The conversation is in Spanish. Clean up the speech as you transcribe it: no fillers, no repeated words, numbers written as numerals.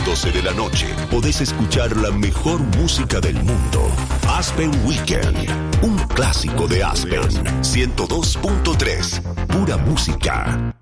las 12 de la noche podés escuchar la mejor música del mundo. Aspen Weekend, un clásico de Aspen. 102.3, pura música.